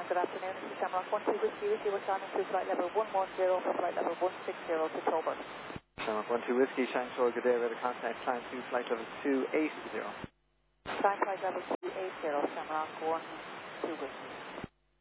good afternoon. This is Shamrock 12 Whiskey with you. We're climbing to flight level 110 for flight level 160 to Tober. Shamrock 12 Whiskey, Shanghai, good day. Radar contact, climb to flight level 280. Climb flight level 280, Shamrock 12 Whiskey.